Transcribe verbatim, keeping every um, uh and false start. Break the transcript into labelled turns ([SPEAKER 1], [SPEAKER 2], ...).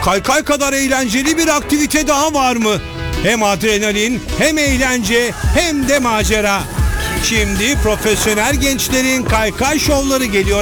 [SPEAKER 1] Kaykay kadar eğlenceli bir aktivite daha var mı? Hem adrenalin, hem eğlence, hem de macera. Şimdi profesyonel gençlerin kaykay şovları geliyor